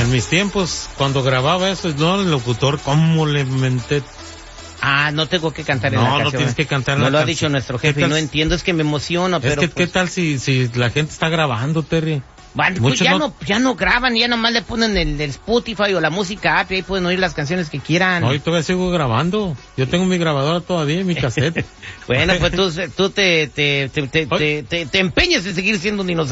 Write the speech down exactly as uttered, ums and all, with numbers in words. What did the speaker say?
En mis tiempos, cuando grababa eso, no, el locutor, ¿cómo le menté? Ah, no tengo que cantar en no, la canción. No, no tienes que cantar en no la No lo canción. ha dicho nuestro jefe y no entiendo, es que me emociono, es pero... que, pues... ¿qué tal si, si la gente está grabando, Terry? Bueno, pues ya no... no, ya no graban, ya nomás le ponen el, el Spotify o la música app y ahí pueden oír las canciones que quieran. No, yo todavía sigo grabando. Yo tengo mi grabadora todavía, mi cassette. Bueno, pues tú, tú te, te, te, te, te, te, te empeñas en seguir siendo un dinosaurio.